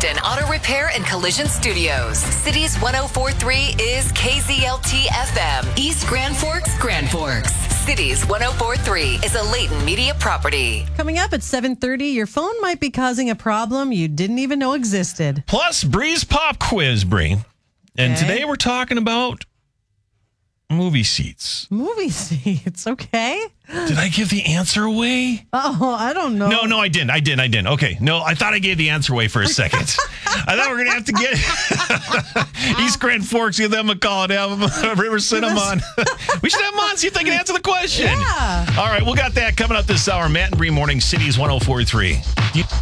Clifton Auto Repair and Collision Studios. Cities 104.3 is KZLT FM. East Grand Forks, Grand Forks. Cities 104.3 is a Leighton Media property. Coming up at 7:30, your phone might be causing a problem you didn't even know existed. Plus, Bree's Pop Quiz, Bree. And today we're talking about movie seats. Movie seats, okay. Did I give the answer away? Oh, I don't know. No, I didn't. Okay. No, I thought I gave the answer away for a second. I thought we were going to have to get East Grand Forks, give them a call and have River send them on. We should have them on, see if they can answer the question. Yeah. All right, we got that coming up this hour. Matt and Bree Morning, Cities 104.3.